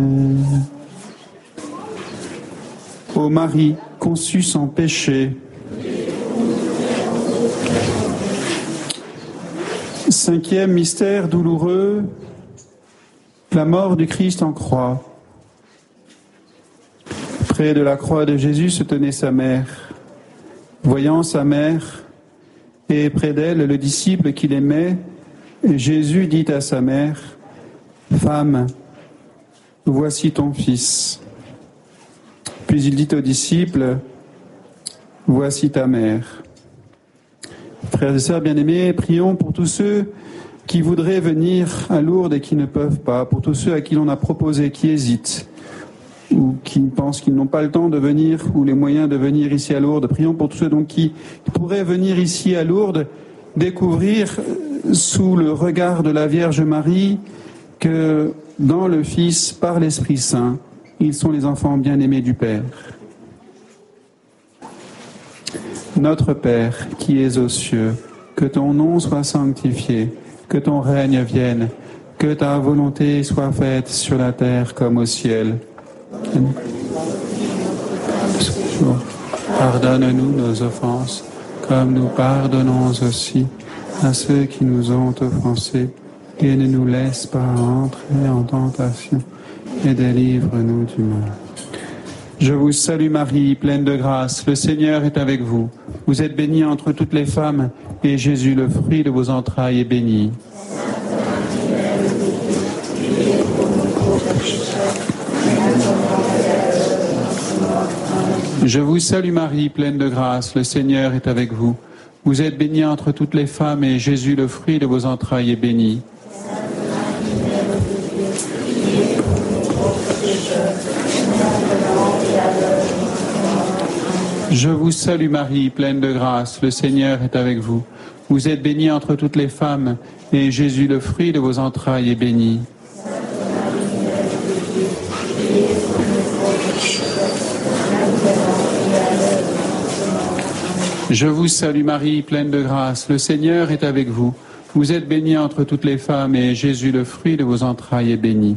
Ô Marie, conçue sans péché. Cinquième mystère douloureux, la mort du Christ en croix. Près de la croix de Jésus se tenait sa mère. Voyant sa mère et près d'elle le disciple qu'il aimait, Jésus dit à sa mère, « Femme, voici ton fils. » Puis il dit au disciple, « Voici ta mère. » Frères et sœurs bien-aimés, prions pour tous ceux qui voudraient venir à Lourdes et qui ne peuvent pas, pour tous ceux à qui l'on a proposé, qui hésitent, ou qui pensent qu'ils n'ont pas le temps de venir, ou les moyens de venir ici à Lourdes. Prions pour tous ceux donc qui pourraient venir ici à Lourdes, découvrir sous le regard de la Vierge Marie que dans le Fils, par l'Esprit Saint, ils sont les enfants bien-aimés du Père. Notre Père, qui es aux cieux, que ton nom soit sanctifié, que ton règne vienne, que ta volonté soit faite sur la terre comme au ciel. Pardonne-nous nos offenses, comme nous pardonnons aussi à ceux qui nous ont offensés, et ne nous laisse pas entrer en tentation, et délivre-nous du mal. Je vous salue Marie, pleine de grâce, le Seigneur est avec vous. Vous êtes bénie entre toutes les femmes, et Jésus, le fruit de vos entrailles, est béni. Je vous salue Marie, pleine de grâce, le Seigneur est avec vous. Vous êtes bénie entre toutes les femmes, et Jésus, le fruit de vos entrailles, est béni. Je vous salue Marie, pleine de grâce, le Seigneur est avec vous. Vous êtes bénie entre toutes les femmes, et Jésus, le fruit de vos entrailles, est béni. Je vous salue Marie, pleine de grâce, le Seigneur est avec vous. Vous êtes bénie entre toutes les femmes, et Jésus, le fruit de vos entrailles, est béni.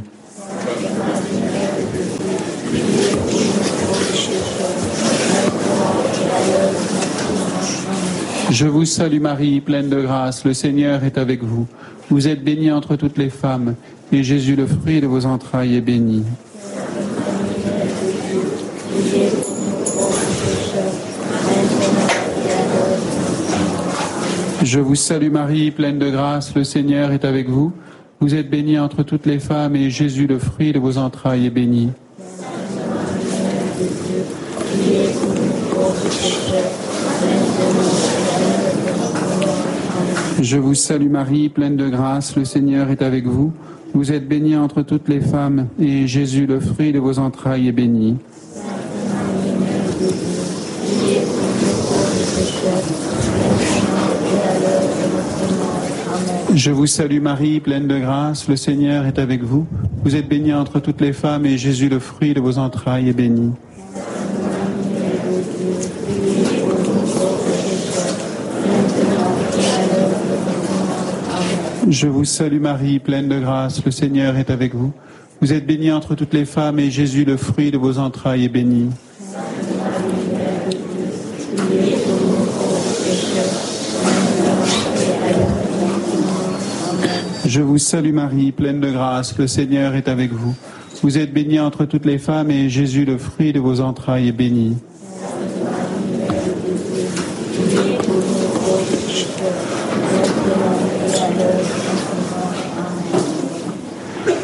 Je vous salue Marie, pleine de grâce, le Seigneur est avec vous. Vous êtes bénie entre toutes les femmes, et Jésus, le fruit de vos entrailles, est béni. Je vous salue Marie, pleine de grâce, le Seigneur est avec vous. Vous êtes bénie entre toutes les femmes, et Jésus, le fruit de vos entrailles, est béni. Je vous salue Marie, pleine de grâce, le Seigneur est avec vous. Vous êtes bénie entre toutes les femmes, et Jésus, le fruit de vos entrailles, est béni. Je vous salue Marie, pleine de grâce, le Seigneur est avec vous. Vous êtes bénie entre toutes les femmes, et Jésus, le fruit de vos entrailles, est béni. Je vous salue Marie, pleine de grâce, le Seigneur est avec vous. Vous êtes bénie entre toutes les femmes, et Jésus, le fruit de vos entrailles, est béni. Je vous salue Marie, pleine de grâce, le Seigneur est avec vous. Vous êtes bénie entre toutes les femmes, et Jésus, le fruit de vos entrailles, est béni.